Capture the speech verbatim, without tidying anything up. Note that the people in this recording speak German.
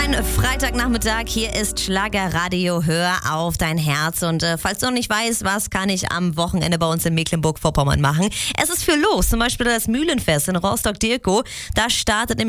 Schönen Freitagnachmittag, hier ist Schlagerradio, hör auf dein Herz. Und äh, falls du noch nicht weißt, was kann ich am Wochenende bei uns in Mecklenburg-Vorpommern machen? Es ist viel los, zum Beispiel das Mühlenfest in Rostock-Dirkow. Da startet nämlich